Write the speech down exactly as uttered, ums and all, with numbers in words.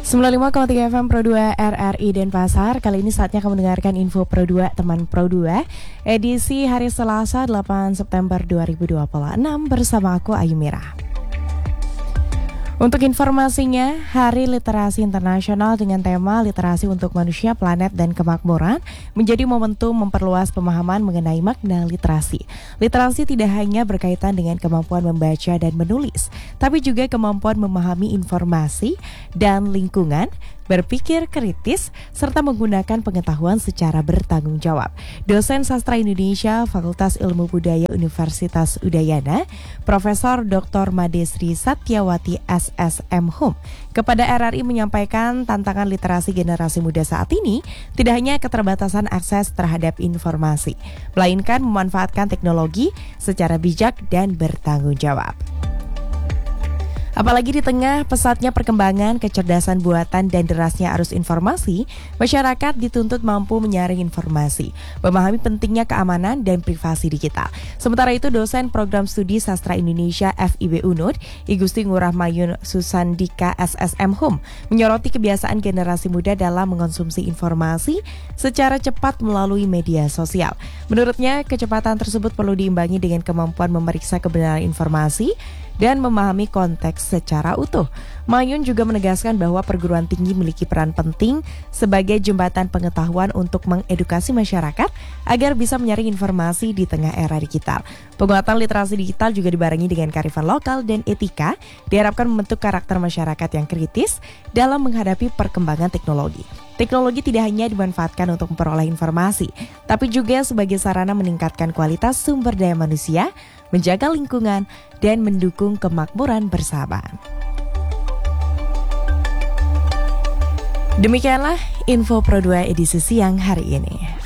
sembilan puluh lima koma tiga F M Pro dua R R I Denpasar. Kali ini saatnya kamu mendengarkan info Pro dua Teman Pro dua edisi hari Selasa delapan September dua ribu dua puluh enam bersama aku Ayu Mira. Untuk informasinya, Hari Literasi Internasional dengan tema Literasi untuk Manusia, Planet, dan Kemakmuran menjadi momentum memperluas pemahaman mengenai makna literasi. Literasi tidak hanya berkaitan dengan kemampuan membaca dan menulis, tapi juga kemampuan memahami informasi dan lingkungan, berpikir kritis, serta menggunakan pengetahuan secara bertanggung jawab. Dosen Sastra Indonesia, Fakultas Ilmu Budaya Universitas Udayana, Profesor Doktor Madesri Satyawati S S M Hum, kepada R R I menyampaikan tantangan literasi generasi muda saat ini tidak hanya keterbatasan akses terhadap informasi, melainkan memanfaatkan teknologi secara bijak dan bertanggung jawab. Apalagi di tengah pesatnya perkembangan kecerdasan buatan dan derasnya arus informasi, masyarakat dituntut mampu menyaring informasi, memahami pentingnya keamanan dan privasi digital. Sementara itu, dosen program studi Sastra Indonesia F I B U N U D, I Gusti Ngurah Mayun Susandika S S M Hum, menyoroti kebiasaan generasi muda dalam mengonsumsi informasi secara cepat melalui media sosial. Menurutnya, kecepatan tersebut perlu diimbangi dengan kemampuan memeriksa kebenaran informasi dan memahami konteks secara utuh. Mayun juga menegaskan bahwa perguruan tinggi memiliki peran penting sebagai jembatan pengetahuan untuk mengedukasi masyarakat agar bisa menyaring informasi di tengah era digital. Penguatan literasi digital juga dibarengi dengan kearifan lokal dan etika, diharapkan membentuk karakter masyarakat yang kritis dalam menghadapi perkembangan teknologi. Teknologi tidak hanya dimanfaatkan untuk memperoleh informasi, tapi juga sebagai sarana meningkatkan kualitas sumber daya manusia, menjaga lingkungan, dan mendukung kemakmuran bersama. Demikianlah info Pro dua edisi siang hari ini.